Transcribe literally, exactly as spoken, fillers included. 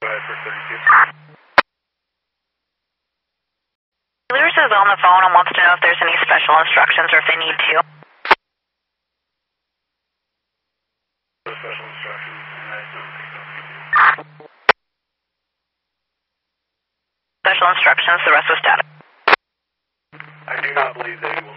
Go ahead for thirty-two. Lewis is on the phone and wants to know if there's any special instructions or if they need to. Special instructions, and I don't think so. Special instructions, the rest was static. I do not believe they